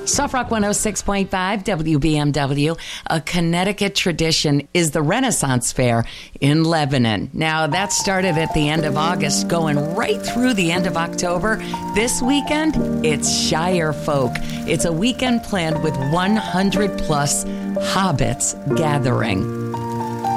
Soft Rock 106.5 WBMW. A Connecticut tradition is the Renaissance Fair in Lebanon. Now, that started at the end of August, going right through the end of October. This weekend, it's Shire Folk. It's a weekend planned with 100 plus hobbits gathering.